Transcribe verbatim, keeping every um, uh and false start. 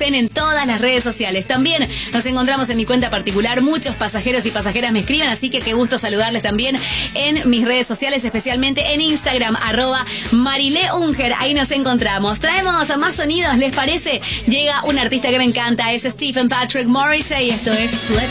F N en todas las redes sociales. También nos encontramos en mi cuenta particular. Muchos pasajeros y pasajeras me escriben, así que qué gusto saludarles también en mis redes sociales, especialmente en Instagram, arroba Marilé Unger. Ahí nos encontramos. Traemos más sonidos, ¿les parece? Llega un artista que me encanta, es Stephen Patrick Morrissey. Esto es Sweat.